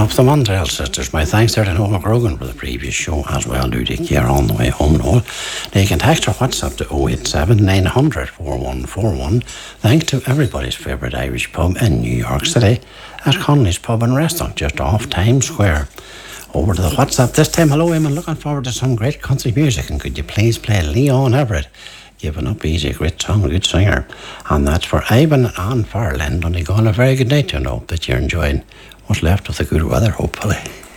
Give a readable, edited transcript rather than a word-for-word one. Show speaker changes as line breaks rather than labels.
of the Montreal sisters. My thanks there to Noel McGrogan for the previous show as well. Do take care on the way home, Noel. Now you can text or WhatsApp to 087 900 4141. Thanks to everybody's favourite Irish pub in New York City at Connolly's Pub and Restaurant, just off Times Square. Over to the WhatsApp this time. Hello, Eamon. Looking forward to some great country music. And could you please play Leon Everett? Giving Up Easy, great song, good singer. And that's for Ivan and Farland. And they go on a very good night, and hope that you're enjoying what's left of the good weather, hopefully.